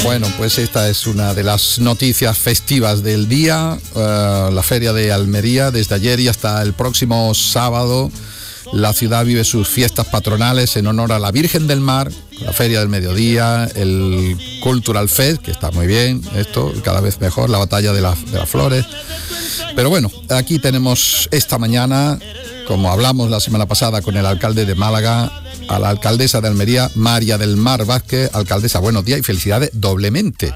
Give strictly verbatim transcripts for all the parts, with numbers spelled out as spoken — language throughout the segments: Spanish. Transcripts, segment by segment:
Bueno, pues esta es una de las noticias festivas del día, uh, la Feria de Almería, desde ayer y hasta el próximo sábado. La ciudad vive sus fiestas patronales en honor a la Virgen del Mar, la Feria del Mediodía, el Cultural Fest, que está muy bien, esto cada vez mejor, la Batalla de, la, de las Flores. Pero bueno, aquí tenemos esta mañana, como hablamos la semana pasada con el alcalde de Málaga, a la alcaldesa de Almería, María del Mar Vázquez. Alcaldesa, buenos días y felicidades doblemente.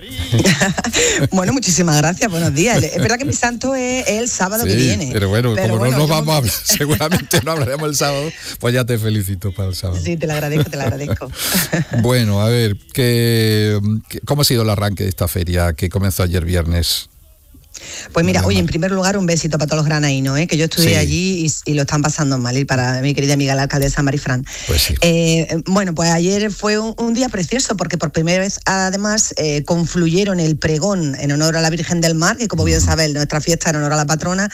Bueno, muchísimas gracias, buenos días. Es verdad que mi santo es el sábado sí, que viene. Pero bueno, pero como bueno, no nos yo... vamos a hablar, seguramente no hablaremos el sábado, pues ya te felicito para el sábado. Sí, te lo agradezco, te lo agradezco. Bueno, a ver, ¿qué, qué, ¿cómo ha sido el arranque de esta feria que comenzó ayer viernes? Pues mira, oye, en primer lugar un besito para todos los granaínos, ¿eh? Que yo estuve sí. allí y, y lo están pasando mal, y para mi querida amiga la alcaldesa Marifran. Pues sí. Eh, bueno, pues ayer fue un, un día precioso porque por primera vez además eh, confluyeron el pregón en honor a la Virgen del Mar, que como bien sabes, nuestra fiesta en honor a la patrona,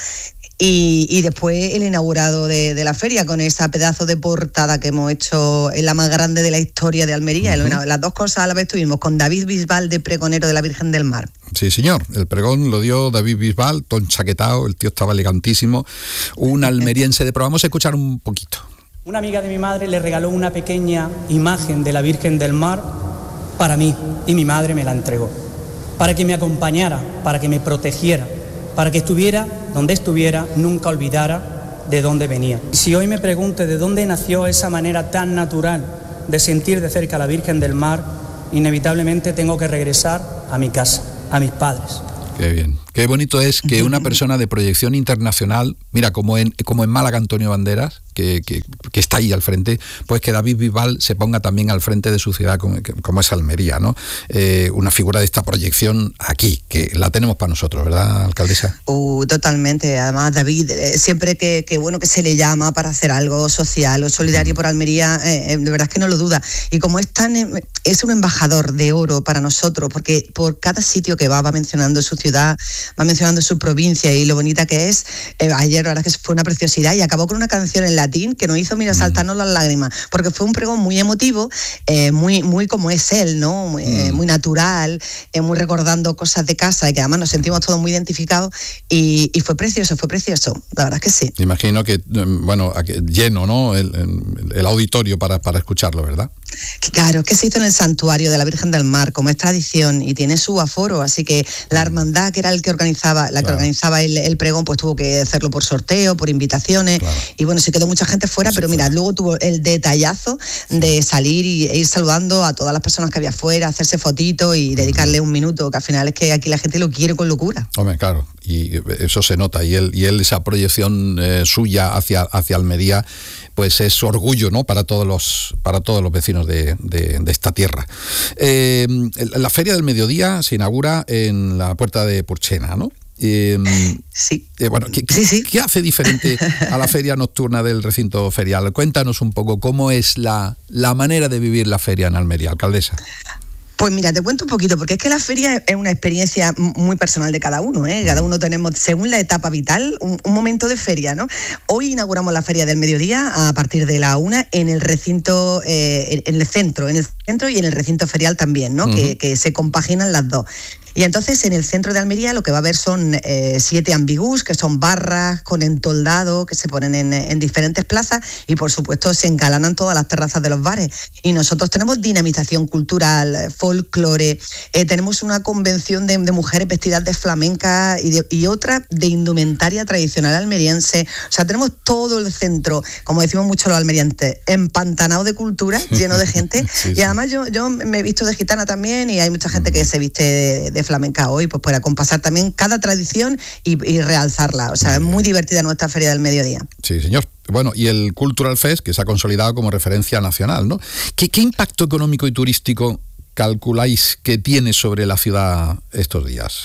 Y, y después el inaugurado de, de la feria con esa pedazo de portada que hemos hecho en la más grande de la historia de Almería. Uh-huh. Las dos cosas a la vez tuvimos con David Bisbal de pregonero de la Virgen del Mar. Sí, señor. El pregón lo dio David Bisbal, todo enchaquetado, el tío estaba elegantísimo. Un almeriense de pro. Vamos a escuchar un poquito. Una amiga de mi madre le regaló una pequeña imagen de la Virgen del Mar para mí y mi madre me la entregó. Para que me acompañara, para que me protegiera, para que estuviera donde estuviera, nunca olvidara de dónde venía. Si hoy me pregunto de dónde nació esa manera tan natural de sentir de cerca a la Virgen del Mar, inevitablemente tengo que regresar a mi casa, a mis padres. Qué bien. Qué bonito es que una persona de proyección internacional, mira, como en, como en Málaga Antonio Banderas, que, que, que está ahí al frente, pues que David Bisbal se ponga también al frente de su ciudad, como, como es Almería, ¿no? Eh, una figura de esta proyección aquí, que la tenemos para nosotros, ¿verdad, alcaldesa? Uh, totalmente. Además, David, eh, siempre que, que, bueno, que se le llama para hacer algo social o solidario por Almería, eh, de verdad es que no lo duda. Y como es tan, eh, es un embajador de oro para nosotros, porque por cada sitio que va, va mencionando su ciudad, va mencionando su provincia y lo bonita que es. Eh, ayer la verdad es que fue una preciosidad y acabó con una canción en latín que nos hizo, mira, saltarnos las lágrimas, porque fue un pregón muy emotivo, eh, muy, muy como es él, ¿no? Muy, eh, muy natural, eh, muy recordando cosas de casa y que además nos sentimos todos muy identificados y, y fue precioso, fue precioso, la verdad es que sí. Imagino que, bueno, lleno, ¿no? El, el auditorio para, para escucharlo, ¿verdad? Claro, que se hizo en el santuario de la Virgen del Mar, como es tradición, y tiene su aforo, así que la hermandad, que era el que organizaba, la que claro. organizaba el, el pregón, pues tuvo que hacerlo por sorteo, por invitaciones, claro. y bueno, se quedó mucha gente fuera, sí, pero mira, luego tuvo el detallazo de salir y, e ir saludando a todas las personas que había fuera, hacerse fotitos y dedicarle un minuto, que al final es que aquí la gente lo quiere con locura. Hombre, claro, y eso se nota, y él, y él esa proyección eh, suya hacia, hacia Almería, pues es orgullo, ¿no? Para todos los, para todos los vecinos de, de, de esta tierra. Eh, la Feria del Mediodía se inaugura en la Puerta de Purchena, ¿no? Eh, sí. Eh, bueno, ¿qué, sí, sí. ¿qué hace diferente a la feria nocturna del recinto ferial? Cuéntanos un poco cómo es la, la manera de vivir la feria en Almería, alcaldesa. Pues mira, te cuento un poquito, porque es que la feria es una experiencia muy personal de cada uno, ¿eh? Cada uno tenemos, según la etapa vital, un, un momento de feria, ¿no? Hoy inauguramos la Feria del Mediodía a partir de la una en el recinto, eh, en el centro, en el centro y en el recinto ferial también, ¿no? Uh-huh. Que, que se compaginan las dos. Y entonces en el centro de Almería lo que va a haber son eh, siete ambigus, que son barras con entoldado que se ponen en, en diferentes plazas y por supuesto se encalanan todas las terrazas de los bares. Y nosotros tenemos dinamización cultural, folclore, eh, tenemos una convención de, de mujeres vestidas de flamenca y, de, y otra de indumentaria tradicional almeriense. O sea, tenemos todo el centro, como decimos mucho los almerienses, empantanado de cultura, lleno de gente. Sí, sí. Y además yo, yo me he visto de gitana también y hay mucha gente que se viste de, de flamenca hoy, pues para acompasar también cada tradición y, y realzarla. O sea, es muy divertida nuestra Feria del Mediodía. Sí, señor. Bueno, y el Cultural Fest, que se ha consolidado como referencia nacional, ¿no? ¿Qué, qué impacto económico y turístico calculáis que tiene sobre la ciudad estos días?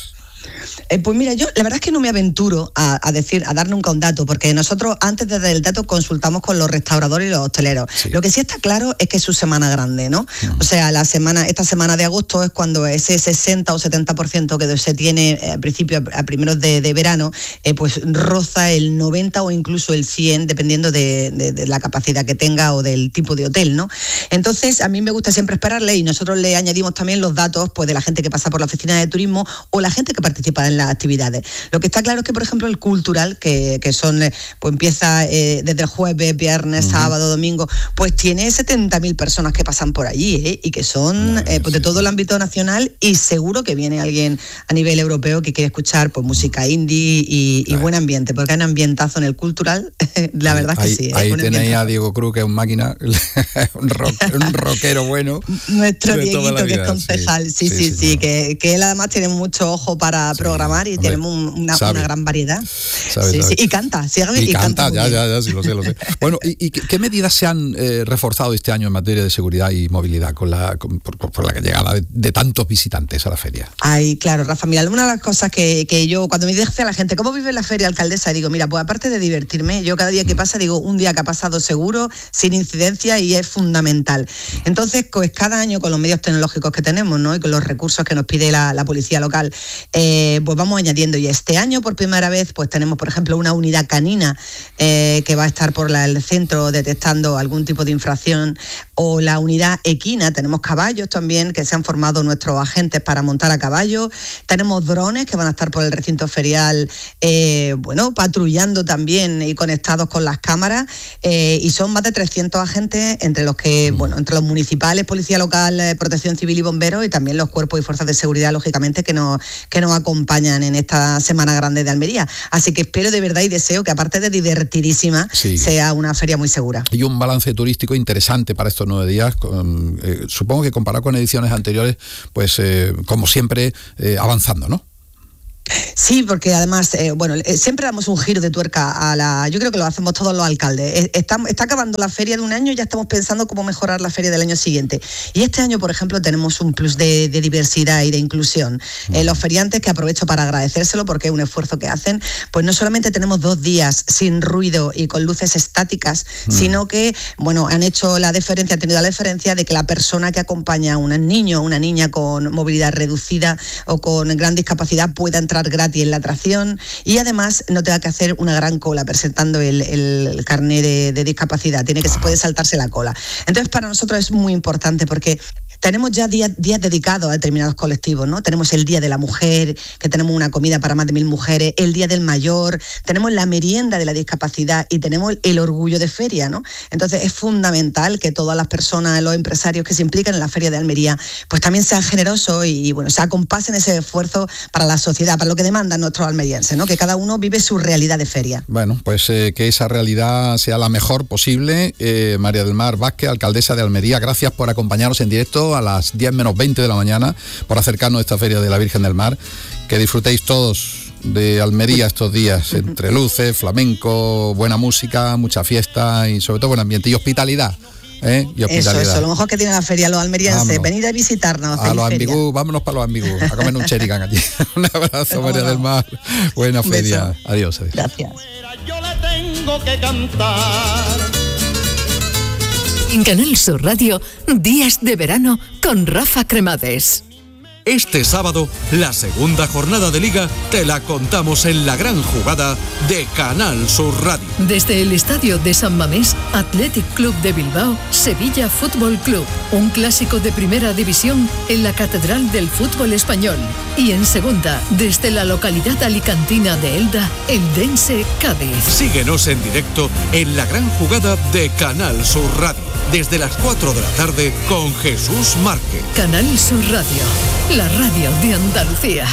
Eh, pues mira, yo la verdad es que no me aventuro a, a decir, a dar nunca un dato, porque nosotros antes de dar el dato consultamos con los restauradores y los hosteleros. Sí. Lo que sí está claro es que es su semana grande, ¿no? Uh-huh. O sea, la semana, esta semana de agosto es cuando ese sesenta o setenta por ciento que se tiene al principio, a primeros de, de verano, eh, pues roza el noventa o incluso el cien, dependiendo de, de, de la capacidad que tenga o del tipo de hotel, ¿no? Entonces, a mí me gusta siempre esperarle y nosotros le añadimos también los datos pues de la gente que pasa por la oficina de turismo o la gente que participa en las actividades. Lo que está claro es que, por ejemplo, el cultural, que, que son, pues empieza eh, desde el jueves, viernes, uh-huh. sábado, domingo, pues tiene setenta mil personas que pasan por allí, ¿eh? Y que son eh, pues de todo el ámbito nacional, y seguro que viene alguien a nivel europeo que quiere escuchar pues música indie y, y buen ambiente, porque hay un ambientazo en el cultural, la verdad es que ahí, sí. Ahí tenéis ambientazo. A Diego Cruz, que es un máquina, un, rock, un rockero bueno. Nuestro Dieguito, que es concejal, sí, sí, sí, sí, sí, sí que, que él además tiene mucho ojo para sí, programar y hombre, tenemos una, una gran variedad. Sabe, sí, sabe. Sí, y canta, sí, y, y canta, canta ya, ya, ya, sí, lo sé, lo sé. Bueno, ¿y, y qué medidas se han eh, reforzado este año en materia de seguridad y movilidad con la, con, por, por la llegada de, de tantos visitantes a la feria? Ay, claro, Rafa, mira, una de las cosas que, que yo, cuando me dice a la gente, ¿cómo vive la feria, alcaldesa? Digo, mira, pues aparte de divertirme, yo cada día que pasa, digo, un día que ha pasado seguro, sin incidencia, y es fundamental. Entonces, pues cada año con los medios tecnológicos que tenemos, ¿no? Y con los recursos que nos pide la, la policía local, eh, pues vamos añadiendo. Y este año, por primera vez, pues tenemos, por ejemplo, una unidad canina eh, que va a estar por la, el centro detectando algún tipo de infracción, o la unidad equina. Tenemos caballos también que se han formado nuestros agentes para montar a caballo. Tenemos drones que van a estar por el recinto ferial, eh, bueno, patrullando también y conectados con las cámaras, eh, y son más de trescientos agentes, entre los que, bueno, entre los municipales, policía local, eh, protección civil y bomberos, y también los cuerpos y fuerzas de seguridad, lógicamente, que nos, que nos acompañan en esta Semana Grande de Almería. Así que espero de verdad y deseo que, aparte de divertidísima, sí, sea una feria muy segura. Y un balance turístico interesante para estos nueve días, con, eh, supongo que comparado con ediciones anteriores, pues eh, como siempre, eh, avanzando, ¿no? Sí, porque además, eh, bueno, eh, siempre damos un giro de tuerca a la... Yo creo que lo hacemos todos los alcaldes. Está, está acabando la feria de un año y ya estamos pensando cómo mejorar la feria del año siguiente. Y este año, por ejemplo, tenemos un plus de, de diversidad y de inclusión. Eh, los feriantes, que aprovecho para agradecérselo porque es un esfuerzo que hacen, pues no solamente tenemos dos días sin ruido y con luces estáticas, mm. sino que, bueno, han hecho la diferencia, han tenido la diferencia de que la persona que acompaña a un niño o una niña con movilidad reducida o con gran discapacidad pueda entrar gratis en la atracción, y además no tenga que hacer una gran cola presentando el, el carnet de, de discapacidad, tiene que se puede saltarse la cola. Entonces, para nosotros es muy importante porque tenemos ya días, días dedicados a determinados colectivos, ¿no? Tenemos el Día de la Mujer, que tenemos una comida para más de mil mujeres, el Día del Mayor, tenemos la merienda de la discapacidad y tenemos el orgullo de feria, ¿no? Entonces es fundamental que todas las personas, los empresarios que se implican en la Feria de Almería, pues también sean generosos y, y bueno, se acompasen ese esfuerzo para la sociedad, para lo que demandan nuestros almerienses, ¿no? Que cada uno vive su realidad de feria. Bueno, pues eh, que esa realidad sea la mejor posible. Eh, María del Mar Vázquez, alcaldesa de Almería, gracias por acompañarnos en directo a las diez menos veinte de la mañana, por acercarnos a esta Feria de la Virgen del Mar. Que disfrutéis todos de Almería estos días, entre luces, flamenco, buena música, mucha fiesta y sobre todo buen ambiente y hospitalidad. ¿Eh? Y eso, eso, lo mejor que tiene la feria los almerienses, venid a visitarnos. A los ambigus, vámonos para los ambigus, a comer un chericán allí. Un abrazo, María no? del Mar, buena un feria. Beso. Adiós, adiós. Gracias. Yo le tengo que cantar. En Canal Sur Radio, Días de Verano con Rafa Cremades. Este sábado, la segunda jornada de Liga te la contamos en la gran jugada de Canal Sur Radio. Desde el estadio de San Mamés, Athletic Club de Bilbao, Sevilla Fútbol Club, un clásico de primera división en la Catedral del Fútbol Español. Y en segunda, desde la localidad alicantina de Elda, el Dense Cádiz. Síguenos en directo en la gran jugada de Canal Sur Radio, desde las cuatro de la tarde con Jesús Márquez. Canal Sur Radio, la radio de Andalucía.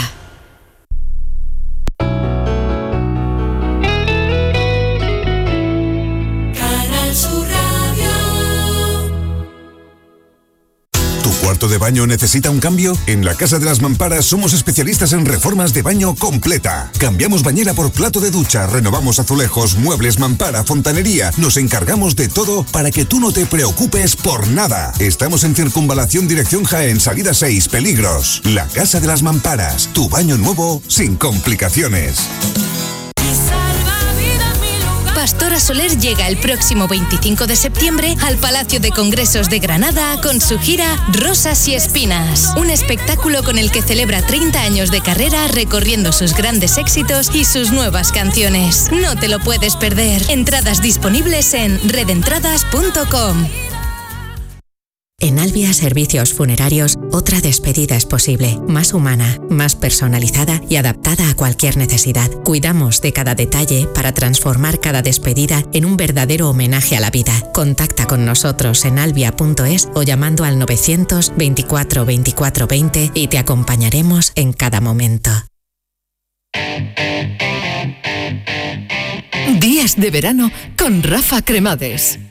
Canal Sur Radio. Tu cuarto de baño necesita un cambio? En la Casa de las Mamparas somos especialistas en reformas de baño completa. Cambiamos bañera por plato de ducha, renovamos azulejos, muebles, mampara, fontanería. Nos encargamos de todo para que tú no te preocupes por nada. Estamos en Circunvalación Dirección Jaén, salida seis, Peligros. La Casa de las Mamparas, tu baño nuevo sin complicaciones. Pastora Soler llega el próximo veinticinco de septiembre al Palacio de Congresos de Granada con su gira Rosas y Espinas. Un espectáculo con el que celebra treinta años de carrera recorriendo sus grandes éxitos y sus nuevas canciones. No te lo puedes perder. Entradas disponibles en redentradas punto com. En Albia Servicios Funerarios, otra despedida es posible, más humana, más personalizada y adaptada a cualquier necesidad. Cuidamos de cada detalle para transformar cada despedida en un verdadero homenaje a la vida. Contacta con nosotros en albia punto es o llamando al novecientos veinticuatro veinticuatro veinte y te acompañaremos en cada momento. Días de verano con Rafa Cremades.